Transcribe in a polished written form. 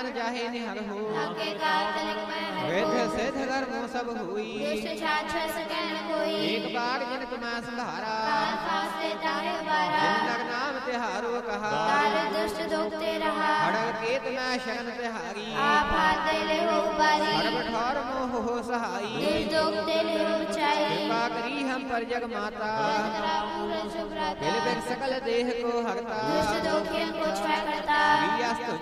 मन जाहे निहर हो आके काल तनिक मैं वेद सिद्ध धर्मो सब हुई दुष्ट छाछ सकल कोई एक बार जिन तुम संहारा काल फासे ताहे बारा जिन लग नाम तिहारो कहा काल दुष्ट दोगते रहा खड़ग केत मैं शरण तिहारी आप हाथ दे ले हो बारी खड़ग ठौर मोह हो सहाई दुष्ट दोगते ले हो चाई कृपा करी हम पर जग माता बिल बिल सकल देह को हरता दुष्ट दोखियन को छाय करता प्रियस्तु